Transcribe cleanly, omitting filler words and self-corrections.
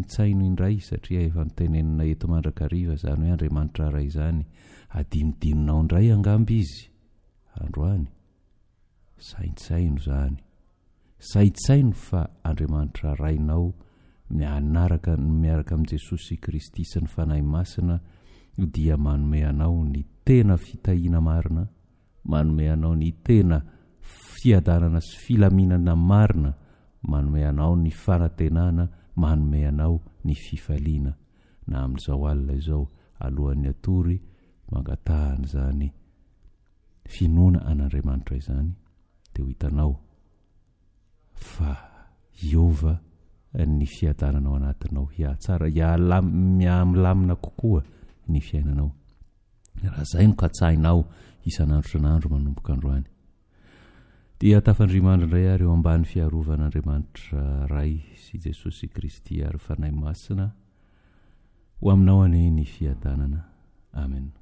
nitsaino indray satria efa nitenenina eto mandrakariva zany hoe Andriamanitra ray zany adinodinonao indray angamby izy androany. Saintsaino zany, saintsaino fa Andriamanitra rainao miaraka amin'i Jesosy Kristy sy ny fanahy masina dia manome anao ny tena fitahiana marina, manome anao ny tena fiadanana sy filaminana marina, manome anao ny fanantenana, manome anao ny fifaliana. Na amin'izao alina izao alohan'ny atory mangatahana zany finoana an'Andriamanitra izany dia ho hitanao fa hiova ny fiadanana ao anatinao, hiatsara, milamina kokoa ny fiainanao. Raha zay no katsahinao isan'andro san'andro manomboka androany dia tafandrimandra indray ary eo ambany fiarovan'Andriamanitra ray sy Jesosy Kristy ary fanahy masina ho aminao any ny fiadanana. Amen.